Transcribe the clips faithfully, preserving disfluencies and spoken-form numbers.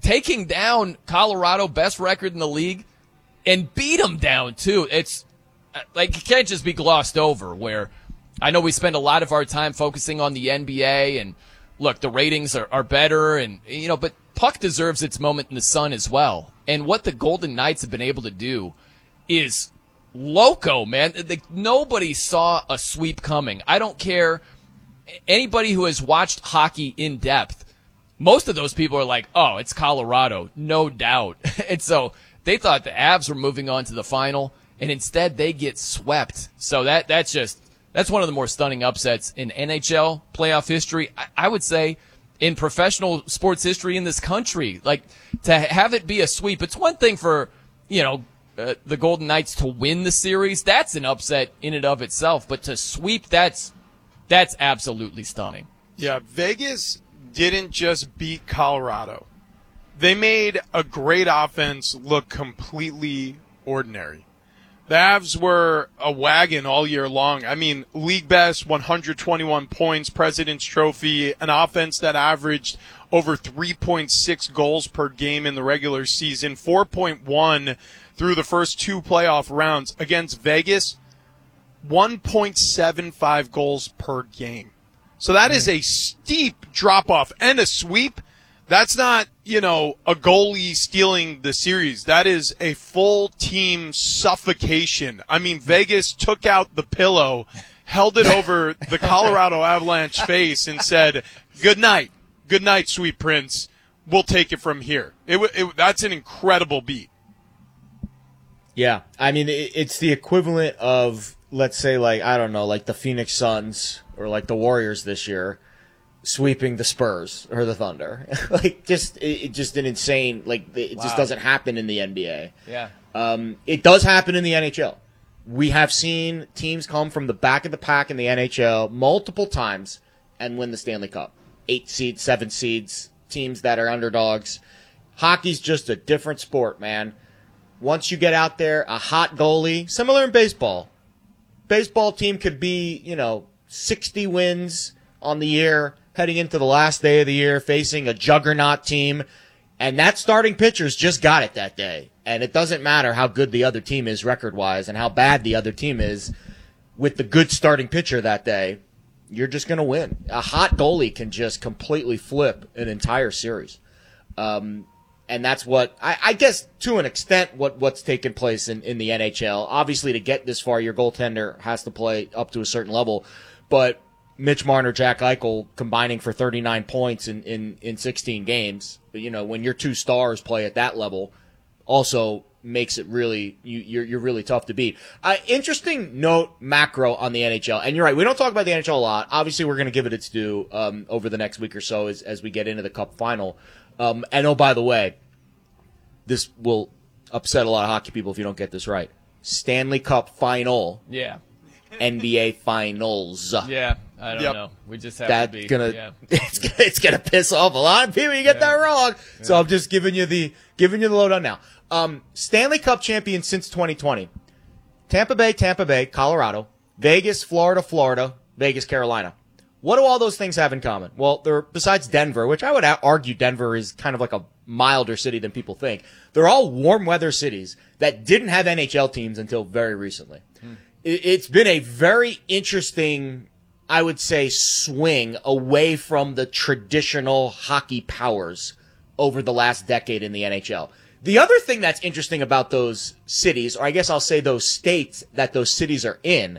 taking down Colorado, best record in the league, and beat them down too. It's like, it can't just be glossed over, where I know we spend a lot of our time focusing on the N B A, and look, the ratings are, are better, and, you know, but puck deserves its moment in the sun as well. And what the Golden Knights have been able to do is loco, man. The, nobody saw a sweep coming. I don't care. Anybody who has watched hockey in depth, most of those people are like, oh, it's Colorado, no doubt. And so they thought the Avs were moving on to the final, and instead they get swept. So that that's just that's one of the more stunning upsets in N H L playoff history. I, I would say in professional sports history in this country. Like, to have it be a sweep, it's one thing for, you know, uh, the Golden Knights to win the series. That's an upset in and of itself. But to sweep, that's that's absolutely stunning. Yeah, Vegas didn't just beat Colorado. They made a great offense look completely ordinary. The Avs were a wagon all year long. I mean, league best, one hundred twenty-one points, President's Trophy, an offense that averaged over three point six goals per game in the regular season, four point one through the first two playoff rounds. Against Vegas, one point seven five goals per game. So that is a steep drop-off and a sweep. That's not, you know, a goalie stealing the series. That is a full team suffocation. I mean, Vegas took out the pillow, held it over the Colorado Avalanche face, and said, good night. Good night, sweet prince. We'll take it from here. It, it That's an incredible beat. Yeah. I mean, it, it's the equivalent of, let's say, like, I don't know, like the Phoenix Suns or like the Warriors this year sweeping the Spurs or the Thunder. Like, just it, it just an insane, like, it wow. just doesn't happen in the N B A. Yeah. Um, it does happen in the N H L. We have seen teams come from the back of the pack in the N H L multiple times and win the Stanley Cup. Eight seeds, seven seeds, teams that are underdogs. Hockey's just a different sport, man. Once you get out there, a hot goalie, similar in baseball. Baseball team could be, you know, sixty wins on the year, heading into the last day of the year, facing a juggernaut team, and that starting pitcher's just got it that day. And it doesn't matter how good the other team is record-wise and how bad the other team is. With the good starting pitcher that day, you're just going to win. A hot goalie can just completely flip an entire series. Um, and that's what, I, I guess, to an extent, what, what's taken place in, in the N H L. Obviously, to get this far, your goaltender has to play up to a certain level. But Mitch Marner, Jack Eichel combining for thirty-nine points in, in, in sixteen games. You know, when your two stars play at that level, also makes it really, you, you're, you're really tough to beat. Uh, interesting note macro on the N H L. And you're right, we don't talk about the N H L a lot. Obviously, we're going to give it its due, um, over the next week or so as, as we get into the Cup final. Um, and oh, by the way, this will upset a lot of hockey people if you don't get this right. Stanley Cup final. Yeah. N B A finals. Yeah. I don't yep. know. We just have That's to be. Gonna, yeah. it's gonna, it's gonna piss off a lot of people. You get yeah. that wrong. Yeah. So I'm just giving you the, giving you the lowdown now. Um, Stanley Cup champion since twenty twenty. Tampa Bay, Tampa Bay, Colorado. Vegas, Florida, Florida. Vegas, Carolina. What do all those things have in common? Well, they're, besides Denver, which I would argue Denver is kind of like a milder city than people think. They're all warm weather cities that didn't have N H L teams until very recently. Hmm. It, it's been a very interesting, I would say, swing away from the traditional hockey powers over the last decade in the N H L. The other thing that's interesting about those cities, or I guess I'll say those states that those cities are in,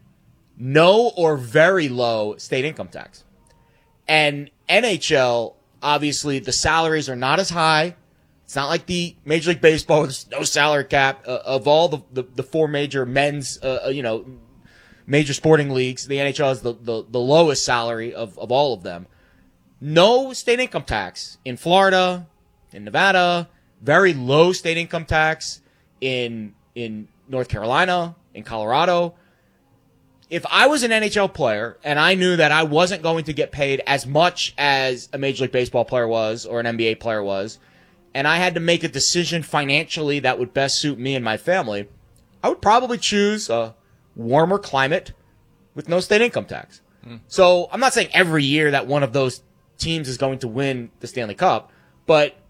no or very low state income tax. And N H L, obviously, the salaries are not as high. It's not like the Major League Baseball, there's no salary cap. Uh, of all the, the, the four major men's, uh, you know, major sporting leagues, the N H L is the, the, the lowest salary of, of all of them. No state income tax in Florida, in Nevada, very low state income tax in in North Carolina, in Colorado. If I was an N H L player and I knew that I wasn't going to get paid as much as a Major League Baseball player was or an N B A player was, and I had to make a decision financially that would best suit me and my family, I would probably choose a warmer climate with no state income tax. Mm. So I'm not saying every year that one of those teams is going to win the Stanley Cup, but